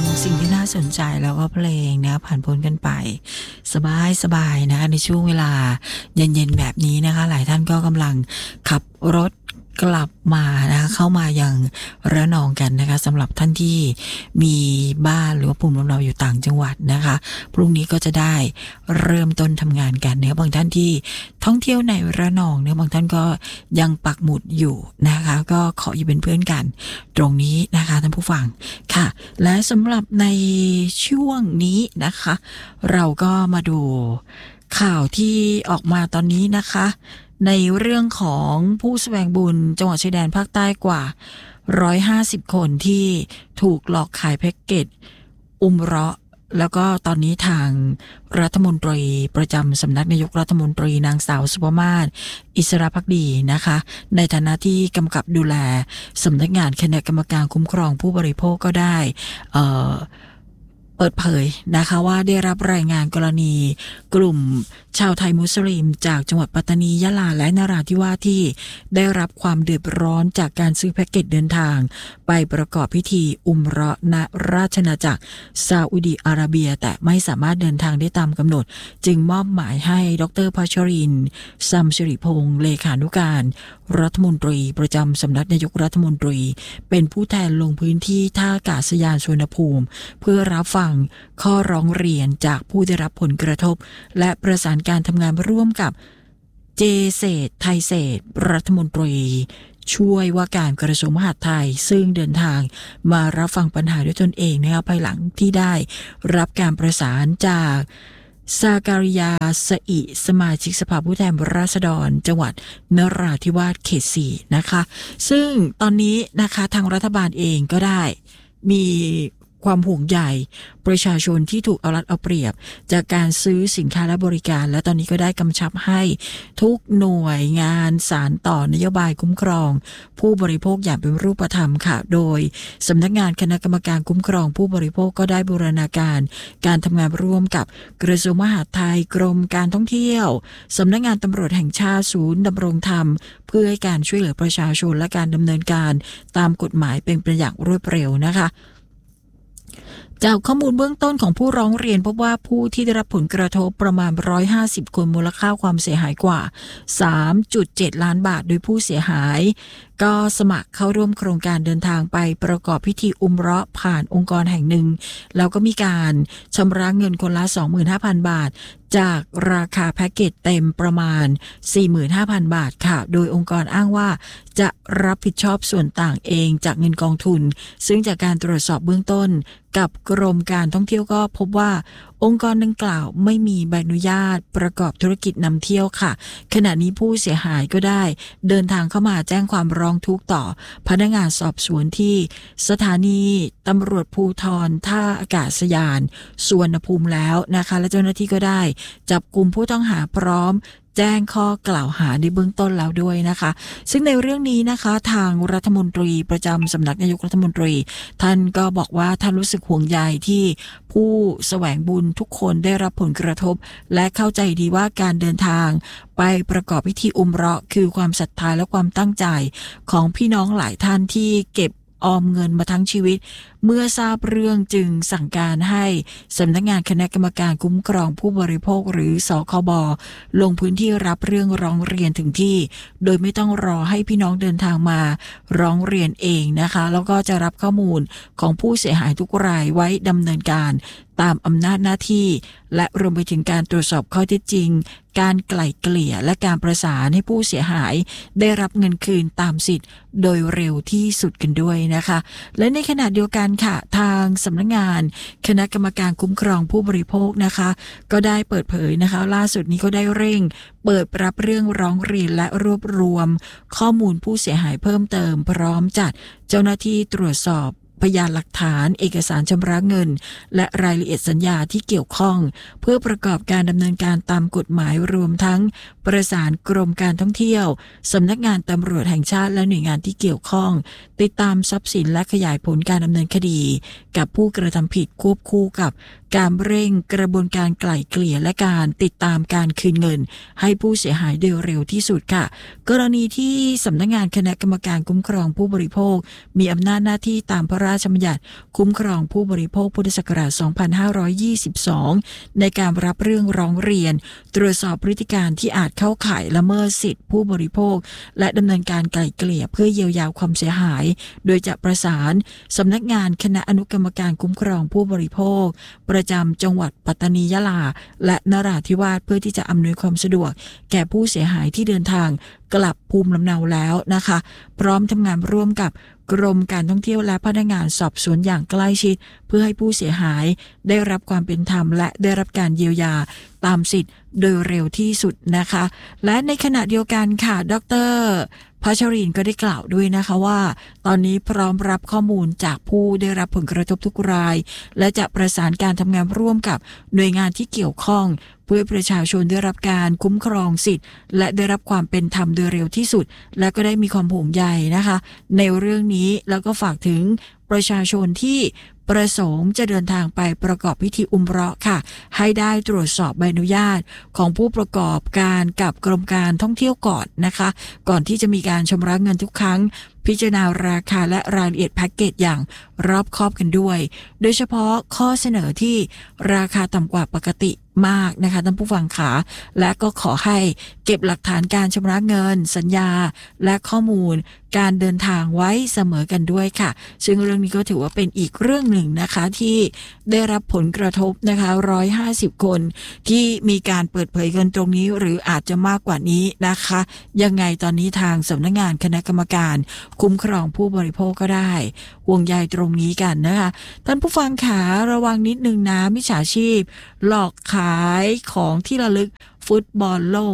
สิ่งที่น่าสนใจแล้วก็เพลงนะผ่านพ้นกันไปสบายๆนะคะในช่วงเวลาเย็นๆแบบนี้นะคะหลายท่านก็กำลังขับรถกลับมานะคะเข้ามายังระนองกันนะคะสำหรับท่านที่มีบ้านหรือว่าภูมิลำเนาอยู่ต่างจังหวัดนะคะพรุ่งนี้ก็จะได้เริ่มต้นทำงานกันนะคะบางท่านที่ท่องเที่ยวในระนองเนี่ยบางท่านก็ยังปักหมุดอยู่นะคะก็ขออยู่เป็นเพื่อนกันตรงนี้นะคะท่านผู้ฟังค่ะและสำหรับในช่วงนี้นะคะเราก็มาดูข่าวที่ออกมาตอนนี้นะคะในเรื่องของผู้แสวงบุญจังหวัดชายแดนภาคใต้กว่า150คนที่ถูกหลอกขายแพ็กเกจอุมเราะห์แล้วก็ตอนนี้ทางรัฐมนตรีประจำสำนักนายกรัฐมนตรีนางสาวสุภมาศอิสระภักดีนะคะในฐานะที่กำกับดูแลสำนักงานคณะกรรมการคุ้มครองผู้บริโภคก็ได้เปิดเผยนะคะว่าได้รับรายงานกรณีกลุ่มชาวไทยมุสลิมจากจังหวัดปัตตานียะลาและนราธิวาสที่ได้รับความเดือดร้อนจากการซื้อแพ็กเกจเดินทางไปประกอบพิธีอุมเราะห์ณราชอาณาจักรซาอุดิอาระเบียแต่ไม่สามารถเดินทางได้ตามกำหนดจึงมอบหมายให้ดร.พัชรินทร์ซัมสิริพงษ์เลขานุการรัฐมนตรีประจำสำนักนายกรัฐมนตรีเป็นผู้แทนลงพื้นที่ท่าอากาศยานสุวรรณภูมิเพื่อรับฟังข้อร้องเรียนจากผู้ได้รับผลกระทบและประสานการทำงานร่วมกับเจเศรษฐ์ไทยเศรษฐ์รัฐมนตรีช่วยว่าการกระทรวงมหาดไทยซึ่งเดินทางมารับฟังปัญหาด้วยตนเองนะครับภายหลังที่ได้รับการประสานจากซาการิยาสอิสมาชิกสภาผู้แทนราษฎรจังหวัดนราธิวาสเขต 4นะคะซึ่งตอนนี้นะคะทางรัฐบาลเองก็ได้มีความห่วงใยประชาชนที่ถูกเอารัดเอาเปรียบจากการซื้อสินค้าและบริการและตอนนี้ก็ได้กำชับให้ทุกหน่วยงานสานต่อนโยบายคุ้มครองผู้บริโภคอย่างเป็นรูปธรรมค่ะโดยสำนักงานคณะกรรมการคุ้มครองผู้บริโภคก็ได้บูรณาการการทำงานร่วมกับกระทรวงมหาดไทยกรมการท่องเที่ยวสำนักงานตำรวจแห่งชาติศูนย์ดำรงธรรมเพื่อให้การช่วยเหลือประชาชนและการดำเนินการตามกฎหมายเป็นไปอย่างรวดเร็วนะคะจากข้อมูลเบื้องต้นของผู้ร้องเรียนพบว่าผู้ที่ได้รับผลกระทบประมาณ150คนมูลค่าความเสียหายกว่า 3.7 ล้านบาทโดยผู้เสียหายก็สมัครเข้าร่วมโครงการเดินทางไปประกอบพิธีอุมเราะห์ผ่านองค์กรแห่งหนึ่งแล้วก็มีการชำระเงินคนละ 25,000 บาทจากราคาแพ็กเกจเต็มประมาณ 45,000 บาทค่ะโดยองค์กรอ้างว่าจะรับผิดชอบส่วนต่างเองจากเงินกองทุนซึ่งจากการตรวจสอบเบื้องต้นกับกรมการท่องเที่ยวก็พบว่าองค์กรดังกล่าวไม่มีใบอนุญาตประกอบธุรกิจนำเที่ยวค่ะขณะนี้ผู้เสียหายก็ได้เดินทางเข้ามาแจ้งความร้องทุกข์ต่อพนักงานสอบสวนที่สถานีตำรวจภูธรท่าอากาศยานสุวรรณภูมิแล้วนะคะและเจ้าหน้าที่ก็ได้จับกุมผู้ต้องหาพร้อมแจ้งข้อกล่าวหาในเบื้องต้นแล้วด้วยนะคะซึ่งในเรื่องนี้นะคะทางรัฐมนตรีประจำสำนักนายกรัฐมนตรีท่านก็บอกว่าท่านรู้สึกห่วงใยที่ผู้แสวงบุญทุกคนได้รับผลกระทบและเข้าใจดีว่าการเดินทางไปประกอบพิธีอุมเราะห์คือความศรัทธาและความตั้งใจของพี่น้องหลายท่านที่เก็บออมเงินมาทั้งชีวิตเมื่อทราบเรื่องจึงสั่งการให้สำนักงานคณะกรรมการคุ้มครองผู้บริโภคหรือสคบลงพื้นที่รับเรื่องร้องเรียนถึงที่โดยไม่ต้องรอให้พี่น้องเดินทางมาร้องเรียนเองนะคะแล้วก็จะรับข้อมูลของผู้เสียหายทุกรายไว้ดำเนินการตามอำนาจหน้าที่และรวมไปถึงการตรวจสอบข้อเท็จจริงการไกล่เกลี่ยและการประสานให้ผู้เสียหายได้รับเงินคืนตามสิทธิ์โดยเร็วที่สุดกันด้วยนะคะและในขณะเดียวกันค่ะทางสำนักงานคณะกรรมการคุ้มครองผู้บริโภคนะคะก็ได้เปิดเผยนะคะล่าสุดนี้ก็ได้เร่งเปิดรับเรื่องร้องเรียนและรวบรวมข้อมูลผู้เสียหายเพิ่มเติมพร้อมจัดเจ้าหน้าที่ตรวจสอบพยานหลักฐานเอกสารชำระเงินและรายละเอียดสัญญาที่เกี่ยวข้องเพื่อประกอบการดำเนินการตามกฎหมายรวมทั้งประสานกรมการท่องเที่ยวสำนักงานตำรวจแห่งชาติและหน่วยงานที่เกี่ยวข้องติดตามทรัพย์สินและขยายผลการดำเนินคดีกับผู้กระทำผิดควบคู่กับการเร่งกระบวนการไกล่เกลี่ยและการติดตามการคืนเงินให้ผู้เสียหายโดยเร็วที่สุดค่ะกรณีที่สำนักงานคณะกรรมการคุ้มครองผู้บริโภคมีอำนาจหน้าที่ตามพระราราชบัญญัติคุ้มครองผู้บริโภคพุทธศักราช 2522 ในการรับเรื่องร้องเรียนตรวจสอบพฤติการที่อาจเข้าข่ายละเมิดสิทธิผู้บริโภคและดำเนินการไกล่เกลี่ยเพื่อเยียวยาความเสียหายโดยจะประสานสำนักงานคณะอนุกรรมการคุ้มครองผู้บริโภคประจำจังหวัดปัตตานียะลาและนราธิวาสเพื่อที่จะอำนวยความสะดวกแก่ผู้เสียหายที่เดินทางกลับภูมิลำเนาแล้วนะคะพร้อมทำงานร่วมกับกรมการท่องเที่ยวและพนักงานสอบสวนอย่างใกล้ชิดเพื่อให้ผู้เสียหายได้รับความเป็นธรรมและได้รับการเยียวยาตามสิทธิ์โดยเร็วที่สุดนะคะและในขณะเดียวกันค่ะดร.พัชรินทร์ก็ได้กล่าวด้วยนะคะว่าตอนนี้พร้อมรับข้อมูลจากผู้ได้รับผลกระทบทุกรายและจะประสานการทำงานร่วมกับหน่วยงานที่เกี่ยวข้องเพื่อประชาชนได้รับการคุ้มครองสิทธิ์และได้รับความเป็นธรรมโดยเร็วที่สุดและก็ได้มีความห่วงใยนะคะในเรื่องนี้แล้วก็ฝากถึงประชาชนที่ประสงค์จะเดินทางไปประกอบพิธีอุมเราะห์ค่ะให้ได้ตรวจสอบใบอนุญาตของผู้ประกอบการกับกรมการท่องเที่ยวก่อนนะคะก่อนที่จะมีการชำระเงินทุกครั้งพิจารณาราคาและรายละเอียดแพ็กเกจอย่างรอบคอบกันด้วยโดยเฉพาะข้อเสนอที่ราคาต่ำกว่าปกติมากนะคะท่านผู้ฟังขาและก็ขอให้เก็บหลักฐานการชำระเงินสัญญาและข้อมูลการเดินทางไว้เสมอกันด้วยค่ะซึ่งเรื่องนี้ก็ถือว่าเป็นอีกเรื่องหนึ่งนะคะที่ได้รับผลกระทบนะคะ150คนที่มีการเปิดเผยกันตรงนี้หรืออาจจะมากกว่านี้นะคะยังไงตอนนี้ทางสำนักงานคณะกรรมการคุ้มครองผู้บริโภคก็ได้ห่วงใยตรงนี้กันนะคะท่านผู้ฟังขาระวังนิดนึงนะมิจฉาชีพหลอกขายของที่ระลึกฟุตบอลโลก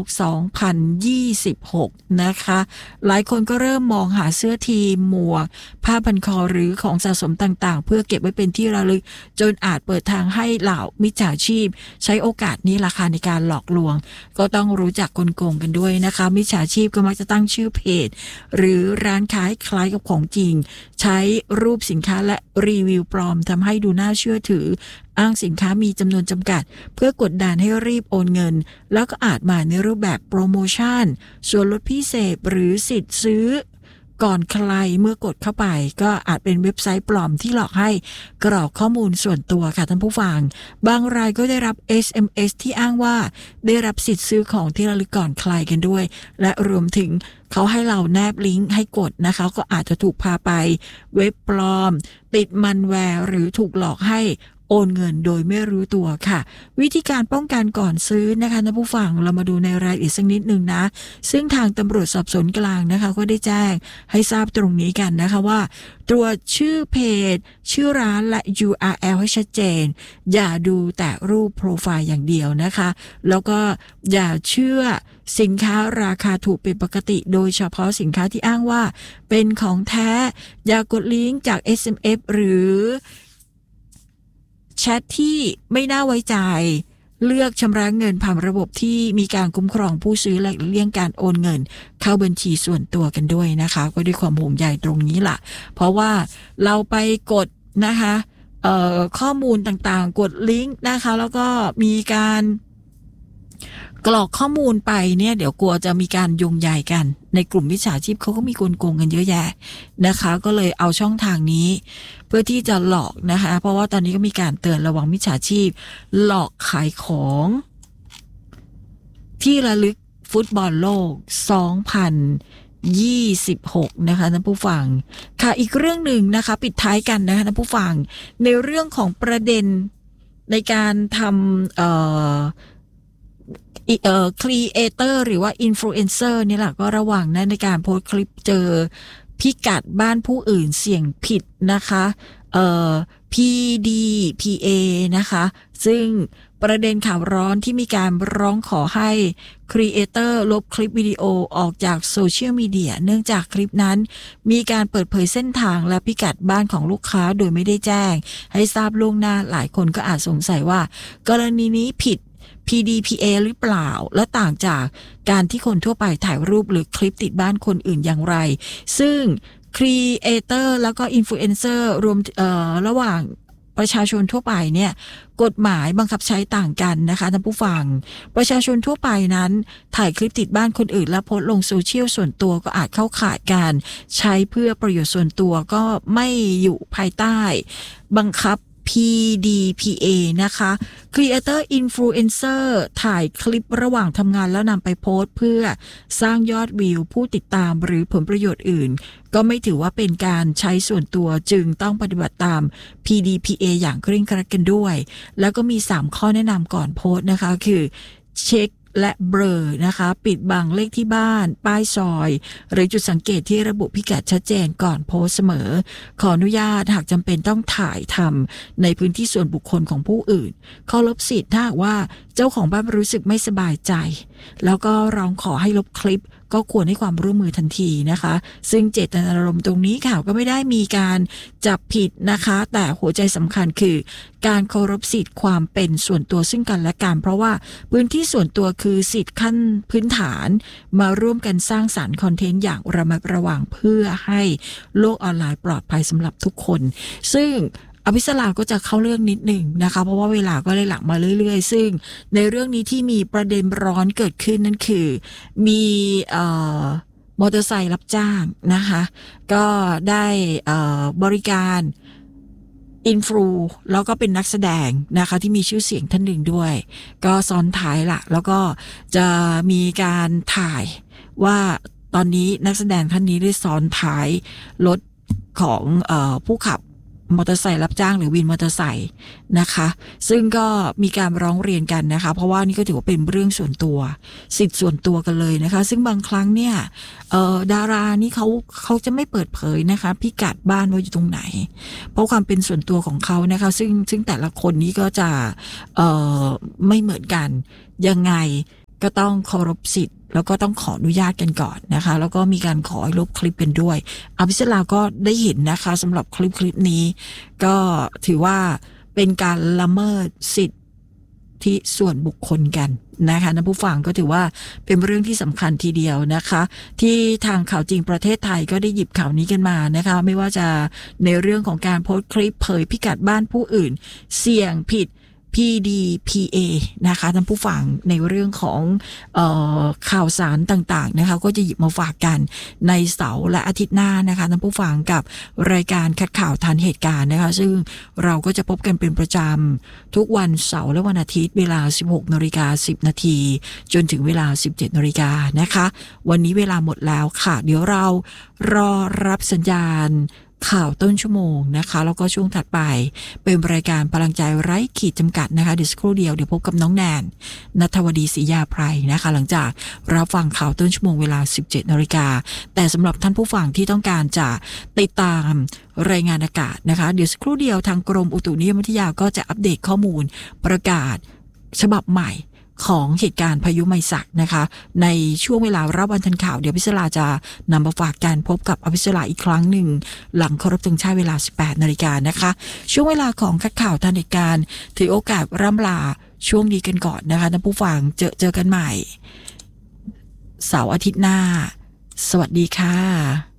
2026 นะคะหลายคนก็เริ่มมองหาเสื้อทีมหมวกผ้าพันคอหรือของสะสมต่างๆเพื่อเก็บไว้เป็นที่ระลึกจนอาจเปิดทางให้เหล่ามิจฉาชีพใช้โอกาสนี้ราคาในการหลอกลวงก็ต้องรู้จักกลโกงกันด้วยนะคะมิจฉาชีพก็มักจะตั้งชื่อเพจหรือร้านขายคล้ายกับของจริงใช้รูปสินค้าและรีวิวปลอมทำให้ดูน่าเชื่อถืออ้างสินค้ามีจำนวนจำกัดเพื่อกดดันให้รีบโอนเงินแล้วก็อาจมาในรูปแบบโปรโมชั่นส่วนลดพิเศษหรือสิทธิ์ซื้อก่อนใครเมื่อกดเข้าไปก็อาจเป็นเว็บไซต์ปลอมที่หลอกให้กรอกข้อมูลส่วนตัวค่ะท่านผู้ฟังบางรายก็ได้รับ SMS ที่อ้างว่าได้รับสิทธิ์ซื้อของที่ระลึกก่อนใครกันด้วยและรวมถึงเขาให้เราแนบลิงก์ให้กดนะคะก็อาจจะถูกพาไปเว็บปลอมติดมันแวร์หรือถูกหลอกให้โอนเงินโดยไม่รู้ตัวค่ะวิธีการป้องกันก่อนซื้อนะคะท่านผู้ฟังเรามาดูในรายละเอียดสักนิดนึงนะซึ่งทางตำรวจสอบสวนกลางนะคะก็ได้แจ้งให้ทราบตรงนี้กันนะคะว่าตรวจชื่อเพจชื่อร้านและ URL ให้ชัดเจนอย่าดูแต่รูปโปรไฟล์อย่างเดียวนะคะแล้วก็อย่าเชื่อสินค้าราคาถูกเป็นปกติโดยเฉพาะสินค้าที่อ้างว่าเป็นของแท้อย่ากดลิงก์จาก SMS หรือแชทที่ไม่น่าไว้ใจเลือกชำระเงินผ่านระบบที่มีการคุ้มครองผู้ซื้อและเลี่ยงการโอนเงินเข้าบัญชีส่วนตัวกันด้วยนะคะก็ด้วยความห่วงใยตรงนี้ล่ะเพราะว่าเราไปกดนะคะข้อมูลต่างๆกดลิงก์นะคะแล้วก็มีการกรอกข้อมูลไปเนี่ยเดี๋ยวกลัวจะมีการโยงใยกันในกลุ่มมิจฉาชีพเขาก็มีกลโกงกันเยอะแยะนะคะก็เลยเอาช่องทางนี้เพื่อที่จะหลอกนะคะเพราะว่าตอนนี้ก็มีการเตือนระวังมิจฉาชีพหลอกขายของที่ระลึกฟุตบอลโลก 2026 นะคะท่านผู้ฟังค่ะอีกเรื่องหนึ่งนะคะปิดท้ายกันนะคะท่านผู้ฟังในเรื่องของประเด็นในการทำครีเอเตอร์หรือว่าอินฟลูเอนเซอร์นี่แหละก็ระวังนะในการโพสต์คลิปเจอพิกัดบ้านผู้อื่นเสี่ยงผิดนะคะPDPA นะคะซึ่งประเด็นข่าวร้อนที่มีการร้องขอให้ครีเอเตอร์ลบคลิปวิดีโอออกจากโซเชียลมีเดียเนื่องจากคลิปนั้นมีการเปิดเผยเส้นทางและพิกัดบ้านของลูกค้าโดยไม่ได้แจ้งให้ทราบล่วงหน้าหลายคนก็อาจสงสัยว่ากรณีนี้ผิดPDPA หรือเปล่าและต่างจากการที่คนทั่วไปถ่ายรูปหรือคลิปติดบ้านคนอื่นอย่างไรซึ่งครีเอเตอร์แล้วก็อินฟลูเอนเซอร์รวมระหว่างประชาชนทั่วไปเนี่ยกฎหมายบังคับใช้ต่างกันนะคะท่านผู้ฟังประชาชนทั่วไปนั้นถ่ายคลิปติดบ้านคนอื่นแล้วโพสต์ลงโซเชียลส่วนตัวก็อาจเข้าข่ายการใช้เพื่อประโยชน์ส่วนตัวก็ไม่อยู่ภายใต้บังคับ PDPA นะคะ Creator Influencer ถ่ายคลิประหว่างทำงานแล้วนำไปโพสต์เพื่อสร้างยอดวิวผู้ติดตามหรือผลประโยชน์อื่นก็ไม่ถือว่าเป็นการใช้ส่วนตัวจึงต้องปฏิบัติตาม PDPA อย่างเคร่งครัดกันด้วยแล้วก็มี3ข้อแนะนำก่อนโพสต์นะคะคือเช็คและเบลอนะคะปิดบังเลขที่บ้านป้ายซอยหรือจุดสังเกตที่ระบุพิกัดชัดเจนก่อนโพสต์เสมอขออนุญาตหากจำเป็นต้องถ่ายทำในพื้นที่ส่วนบุคคลของผู้อื่นเคารพสิทธิ์ถ้าหากว่าเจ้าของบ้านรู้สึกไม่สบายใจแล้วก็ร้องขอให้ลบคลิปก็ควรให้ความร่วมมือทันทีนะคะซึ่งเจตนารมณ์ตรงนี้ค่ะก็ไม่ได้มีการจับผิดนะคะแต่หัวใจสำคัญคือการเคารพสิทธิ์ความเป็นส่วนตัวซึ่งกันและกันเพราะว่าพื้นที่ส่วนตัวคือสิทธิ์ขั้นพื้นฐานมาร่วมกันสร้างสรรค์คอนเทนต์อย่างระมัดระวังเพื่อให้โลกออนไลน์ปลอดภัยสำหรับทุกคนซึ่งอภิสราก็จะเข้าเรื่องนิดหนึ่งนะคะเพราะว่าเวลาก็เลยหลังมาเรื่อยๆซึ่งในเรื่องนี้ที่มีประเด็นร้อนเกิดขึ้นนั่นคือมีมอเตอร์ไซค์รับจ้างนะคะก็ได้บริการอินฟลูแล้วก็เป็นนักแสดงนะคะที่มีชื่อเสียงท่านหนึ่งด้วยก็ซ้อนท้ายละแล้วก็จะมีการถ่ายว่าตอนนี้นักแสดงท่านนี้ได้ซ้อนท้ายรถของผู้ขับมอเตอร์ไซค์รับจ้างหรือวินมอเตอร์ไซค์นะคะซึ่งก็มีการร้องเรียนกันนะคะเพราะว่านี่ก็ถือว่าเป็นเรื่องส่วนตัวสิทธิ์ส่วนตัวกันเลยนะคะซึ่งบางครั้งเนี่ยดารานี่เขาจะไม่เปิดเผยนะคะพิกัดบ้านว่าอยู่ตรงไหนเพราะความเป็นส่วนตัวของเขานะคะซึ่งแต่ละคนนี้ก็จะไม่เหมือนกันยังไงก็ต้องเคารพสิทธิ์แล้วก็ต้องขออนุญาตกันก่อนนะคะแล้วก็มีการขอให้ลบคลิปกันด้วยอภิสราก็ได้เห็นนะคะสำหรับคลิปนี้ก็ถือว่าเป็นการละเมิดสิทธิส่วนบุคคลกันนะคะท่านผู้ฟังก็ถือว่าเป็นเรื่องที่สำคัญทีเดียวนะคะที่ทางข่าวจริงประเทศไทยก็ได้หยิบข่าวนี้กันมานะคะไม่ว่าจะในเรื่องของการโพสต์คลิปเผยพิกัดบ้านผู้อื่นเสี่ยงผิดPDPA นะคะท่านผู้ฟังในเรื่องของข่าวสารต่างๆนะคะก็จะหยิบมาฝากกันในเสาร์และอาทิตย์หน้านะคะท่านผู้ฟังกับรายการคัดข่าวทันเหตุการณ์นะคะซึ่งเราก็จะพบกันเป็นประจำทุกวันเสาร์และวันอาทิตย์เวลา 16:10 นาทีจนถึงเวลา 17 นาฬิกานะคะวันนี้เวลาหมดแล้วค่ะเดี๋ยวเรารอรับสัญญาณข่าวต้นชั่วโมงนะคะแล้วก็ช่วงถัดไปเป็นรายการพลังใจไร้ขีดจำกัดนะคะเดี๋ยวสักครู่เดียวพบกับน้องแนนณัฐวดีศรียาไพรนะคะหลังจากรับฟังข่าวต้นชั่วโมงเวลา 17 นาฬิกาแต่สำหรับท่านผู้ฟังที่ต้องการจะติดตามรายงานอากาศนะคะเดี๋ยวสักครู่เดียวทางกรมอุตุนิยมวิทยาก็จะอัปเดตข้อมูลประกาศฉบับใหม่ของเหตุการณ์พายุไมศักนะคะในช่วงเวลารับวันทันข่าวเดี๋ยวอภิสราจะนำมาฝากการพบกับอภิสราอีกครั้งหนึ่งหลังเคารพธงชาติเวลา 18 นาฬิกานะคะช่วงเวลาของคัดข่าวทันเหตุการณ์ถือโอกาสร่ำลาช่วงนี้กันก่อนนะคะท่านผู้ฟังเจอกันใหม่เสาร์อาทิตย์หน้าสวัสดีค่ะ